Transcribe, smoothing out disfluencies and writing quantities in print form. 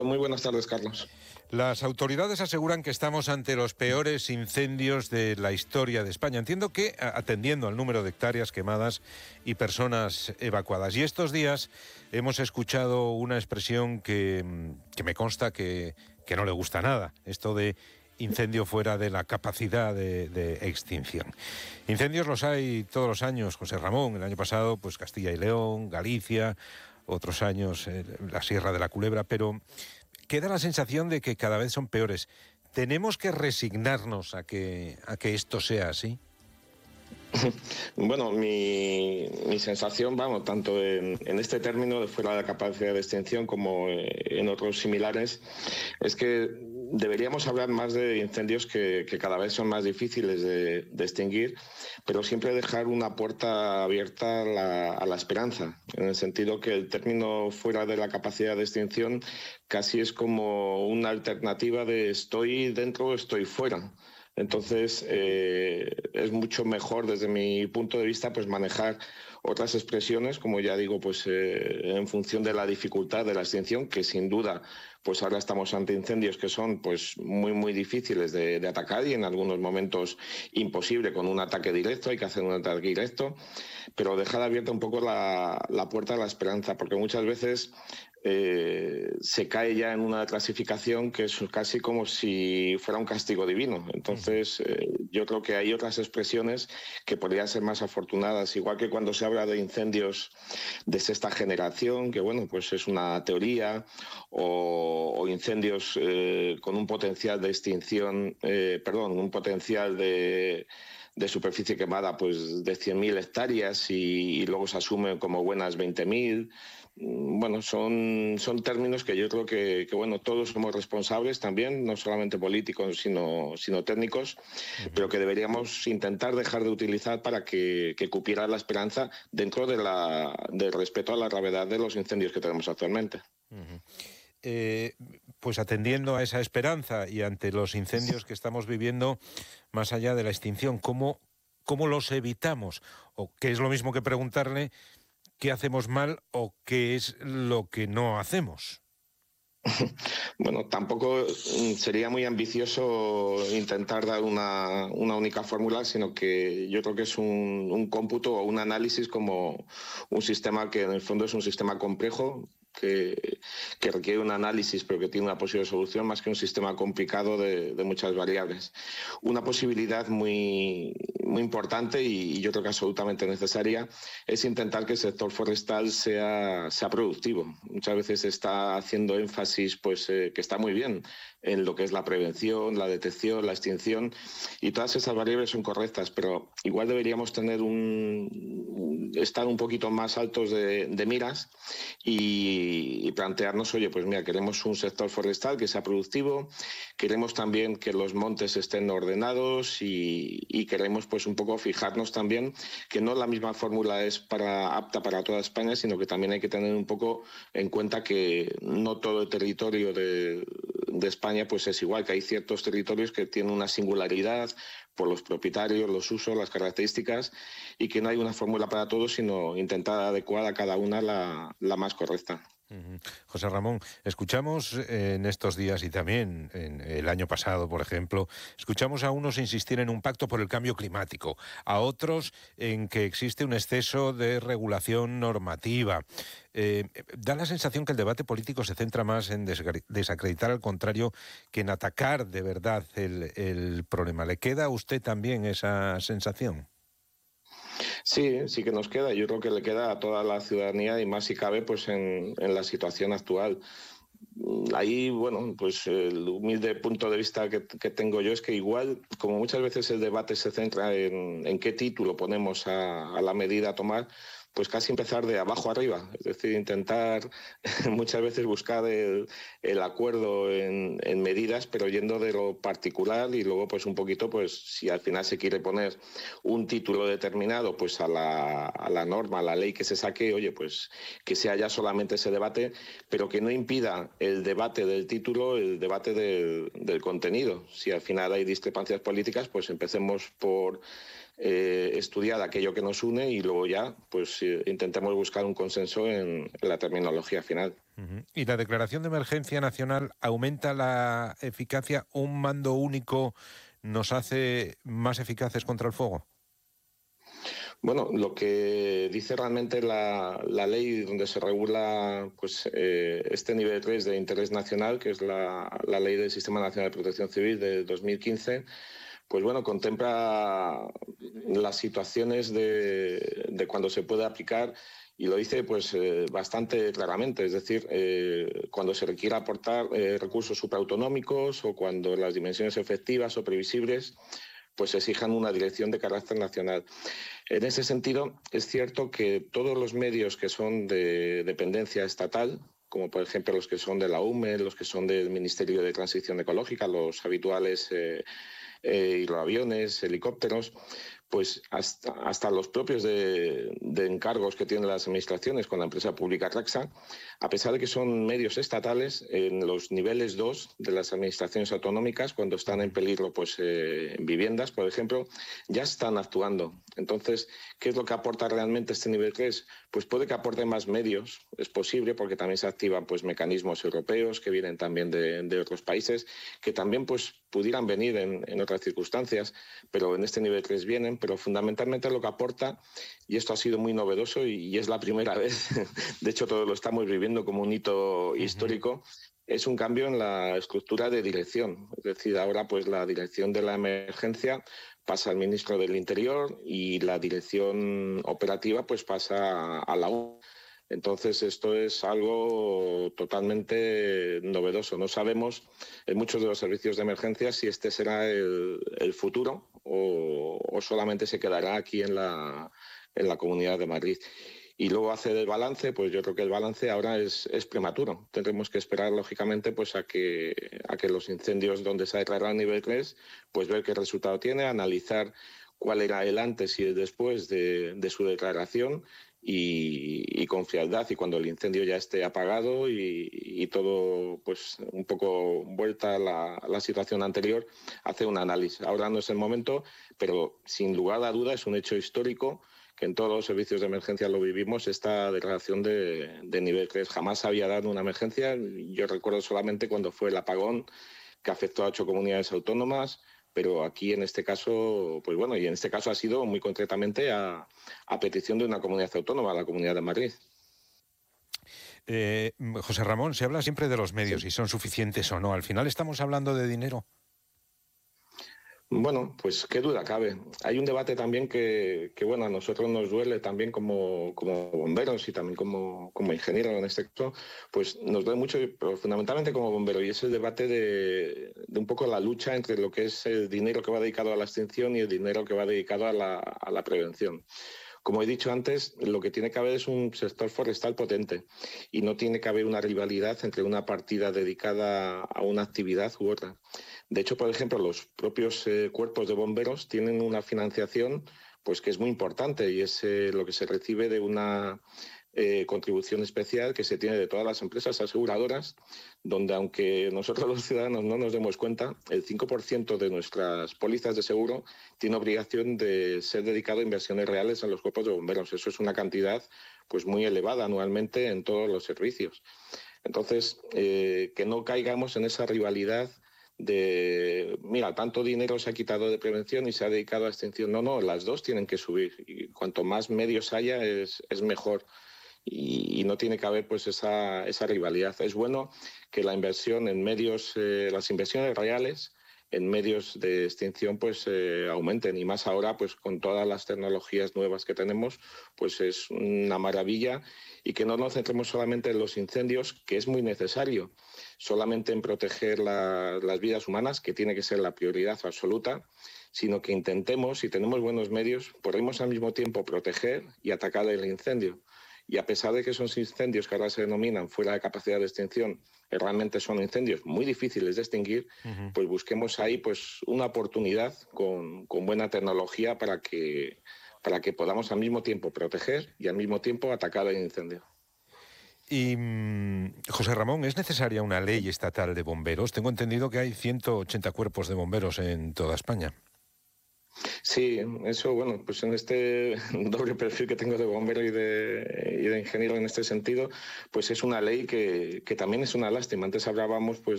Muy buenas tardes, Carlos. Las autoridades aseguran que estamos ante los peores incendios de la historia de España. Entiendo que atendiendo al número de hectáreas quemadas y personas evacuadas. Y estos días hemos escuchado una expresión que me consta que no le gusta nada. Esto de incendio fuera de la capacidad de extinción. Incendios los hay todos los años, José Ramón. El año pasado, pues Castilla y León, Galicia, otros años la Sierra de la Culebra, pero queda la sensación de que cada vez son peores. ¿Tenemos que resignarnos a que esto sea así? Bueno, mi sensación, vamos, tanto en este término de fuera de la capacidad de extinción como en otros similares, es que deberíamos hablar más de incendios que cada vez son más difíciles de extinguir, pero siempre dejar una puerta abierta a la esperanza, en el sentido que el término fuera de la capacidad de extinción casi es como una alternativa de estoy dentro o estoy fuera. Entonces, es mucho mejor desde mi punto de vista pues manejar otras expresiones, como ya digo, pues en función de la dificultad de la extinción, que sin duda pues ahora estamos ante incendios que son pues muy difíciles de atacar y en algunos momentos imposible con un ataque directo, hay que hacer un ataque directo, pero dejar abierta un poco la puerta a la esperanza, porque muchas veces se cae ya en una clasificación que es casi como si fuera un castigo divino. Entonces, yo creo que hay otras expresiones que podrían ser más afortunadas, igual que cuando se habla de incendios de sexta generación, que bueno, pues es una teoría, o incendios con un potencial de extinción, un potencial de superficie quemada pues de 100.000 hectáreas y luego se asume como buenas 20.000. Bueno, son términos que yo creo que bueno, todos somos responsables también, no solamente políticos, sino técnicos, pero que deberíamos intentar dejar de utilizar para que cupiera la esperanza dentro del respeto a la gravedad de los incendios que tenemos actualmente. Pues atendiendo a esa esperanza y ante los incendios que estamos viviendo, más allá de la extinción, ¿cómo los evitamos? O qué es lo mismo que preguntarle qué hacemos mal o qué es lo que no hacemos. Bueno, tampoco sería muy ambicioso intentar dar una única fórmula, sino que yo creo que es un cómputo o un análisis como un sistema que en el fondo es un sistema complejo, que requiere un análisis pero que tiene una posible solución más que un sistema complicado de muchas variables. Una posibilidad muy importante y yo creo que absolutamente necesaria es intentar que el sector forestal sea productivo. Muchas veces se está haciendo énfasis pues que está muy bien en lo que es la prevención, la detección, la extinción, y todas esas variables son correctas, pero igual deberíamos tener estar un poquito más altos de miras y plantearnos, oye, pues mira, queremos un sector forestal que sea productivo, queremos también que los montes estén ordenados y queremos pues un poco fijarnos también que no la misma fórmula es apta para toda España, sino que también hay que tener un poco en cuenta que no todo el territorio de España pues es igual, que hay ciertos territorios que tienen una singularidad por los propietarios, los usos, las características, y que no hay una fórmula para todos, sino intentar adecuar a cada una la más correcta. José Ramón, escuchamos en estos días y también en el año pasado, por ejemplo, escuchamos a unos insistir en un pacto por el cambio climático, a otros en que existe un exceso de regulación normativa. Da la sensación que el debate político se centra más en desacreditar al contrario que en atacar de verdad el problema. ¿Le queda a usted también esa sensación? Sí que nos queda. Yo creo que le queda a toda la ciudadanía y más si cabe pues en la situación actual. Ahí, bueno, pues el humilde punto de vista que tengo yo es que igual, como muchas veces el debate se centra en qué título ponemos a la medida a tomar, pues casi empezar de abajo arriba, es decir, intentar muchas veces buscar el acuerdo en medidas, pero yendo de lo particular y luego pues un poquito, pues si al final se quiere poner un título determinado pues a la norma, a la ley que se saque, oye, pues que sea ya solamente ese debate, pero que no impida el debate del título, el debate del contenido. Si al final hay discrepancias políticas, pues empecemos por estudiar aquello que nos une y luego ya pues intentemos buscar un consenso en la terminología final. Ujú. ¿Y la declaración de emergencia nacional aumenta la eficacia? ¿Un mando único nos hace más eficaces contra el fuego? Bueno, lo que dice realmente la ley donde se regula pues, este nivel 3 de interés nacional, que es la ley del Sistema Nacional de Protección Civil de 2015, pues bueno, contempla las situaciones de cuando se puede aplicar y lo dice pues bastante claramente, es decir, cuando se requiera aportar recursos supraautonómicos o cuando las dimensiones efectivas o previsibles pues exijan una dirección de carácter nacional. En ese sentido, es cierto que todos los medios que son de dependencia estatal, como por ejemplo los que son de la UME, los que son del Ministerio de Transición Ecológica, los habituales hidroaviones, helicópteros, pues hasta los propios de encargos que tienen las administraciones con la empresa pública Raxa, a pesar de que son medios estatales, en los niveles 2 de las administraciones autonómicas, cuando están en peligro pues, viviendas, por ejemplo, ya están actuando. Entonces, ¿qué es lo que aporta realmente este nivel 3? Pues puede que aporte más medios, es posible, porque también se activan pues, mecanismos europeos que vienen también de otros países, que también pues, pudieran venir en otras circunstancias, pero en este nivel 3 vienen, pero fundamentalmente lo que aporta, y esto ha sido muy novedoso y es la primera vez, de hecho todos lo estamos viviendo como un hito histórico, es un cambio en la estructura de dirección. Es decir, ahora pues la dirección de la emergencia pasa al ministro del Interior y la dirección operativa pues pasa a la U. Entonces, esto es algo totalmente novedoso. No sabemos en muchos de los servicios de emergencia si este será el futuro o solamente se quedará aquí en la Comunidad de Madrid. Y luego hacer el balance, pues yo creo que el balance ahora es prematuro. Tendremos que esperar, lógicamente, pues a que los incendios donde se ha declarado nivel 3, pues ver qué resultado tiene, analizar cuál era el antes y el después de su declaración y con frialdad, y cuando el incendio ya esté apagado y todo pues un poco vuelta a la situación anterior, hacer un análisis. Ahora no es el momento, pero sin lugar a duda es un hecho histórico que en todos los servicios de emergencia lo vivimos, esta declaración de nivel 3. Jamás se había dado una emergencia. Yo recuerdo solamente cuando fue el apagón que afectó a 8 comunidades autónomas, pero aquí en este caso, pues bueno, y en este caso ha sido muy concretamente a petición de una comunidad autónoma, la Comunidad de Madrid. José Ramón, se habla siempre de los medios, Sí. si son suficientes o no. Al final estamos hablando de dinero. Bueno, pues qué duda cabe. Hay un debate también que bueno, a nosotros nos duele también como bomberos y también como ingenieros en este caso, pues nos duele mucho, pero fundamentalmente como bombero, y es el debate de un poco la lucha entre lo que es el dinero que va dedicado a la extinción y el dinero que va dedicado a la prevención. Como he dicho antes, lo que tiene que haber es un sector forestal potente y no tiene que haber una rivalidad entre una partida dedicada a una actividad u otra. De hecho, por ejemplo, los propios cuerpos de bomberos tienen una financiación pues que es muy importante y es lo que se recibe de una contribución especial que se tiene de todas las empresas aseguradoras, donde aunque nosotros los ciudadanos no nos demos cuenta, el 5% de nuestras pólizas de seguro tiene obligación de ser dedicado a inversiones reales en los cuerpos de bomberos. Eso es una cantidad pues muy elevada anualmente en todos los servicios. Entonces, que no caigamos en esa rivalidad de, mira, tanto dinero se ha quitado de prevención y se ha dedicado a extinción. No, las dos tienen que subir y cuanto más medios haya es mejor. Y no tiene que haber pues esa rivalidad. Es bueno que la inversión en medios, las inversiones reales en medios de extinción pues aumenten, y más ahora pues con todas las tecnologías nuevas que tenemos, pues es una maravilla, y que no nos centremos solamente en los incendios, que es muy necesario, solamente en proteger las vidas humanas, que tiene que ser la prioridad absoluta, sino que intentemos, si tenemos buenos medios, podemos al mismo tiempo proteger y atacar el incendio. Y a pesar de que esos incendios que ahora se denominan fuera de capacidad de extinción, realmente son incendios muy difíciles de extinguir, pues busquemos ahí pues una oportunidad con buena tecnología para que podamos al mismo tiempo proteger y al mismo tiempo atacar el incendio. Y, José Ramón, ¿es necesaria una ley estatal de bomberos? Tengo entendido que hay 180 cuerpos de bomberos en toda España. Sí, eso, bueno, pues en este doble perfil que tengo de bombero y de ingeniero en este sentido, pues es una ley que también es una lástima. Antes hablábamos pues